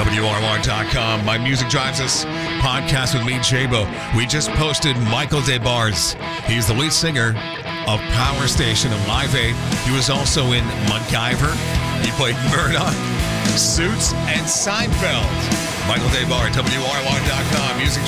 WRR.com. My Music Drives Us podcast with me, Jabo. We just posted Michael DeBarz. He's the lead singer of Power Station and Live Aid. He was also in MacGyver. He played Murdoch, Suits, and Seinfeld. Michael DeBarz, WRR.com. Music